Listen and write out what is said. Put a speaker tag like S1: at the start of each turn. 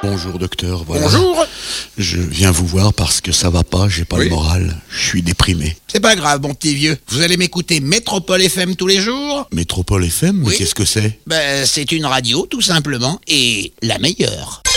S1: Bonjour docteur, voilà.
S2: Bonjour.
S1: Je viens vous voir parce que ça va pas, j'ai pas le moral, je suis déprimé.
S2: C'est pas grave, mon petit vieux. Vous allez m'écouter Métropole FM tous les jours?
S1: Métropole FM, mais
S2: Oui.
S1: qu'est-ce que c'est?
S2: C'est une radio, tout simplement, et la meilleure.